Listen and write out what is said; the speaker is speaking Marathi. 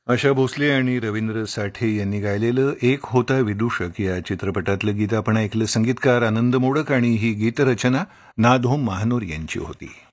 आशा भोसले आणि रवींद्र साठे यांनी गायलेलं एक होता विदूषक या चित्रपटातलं गीत आपण ऐकलं. संगीतकार आनंद मोडक आणि ही गीतरचना नादोम महानोर यांची होती.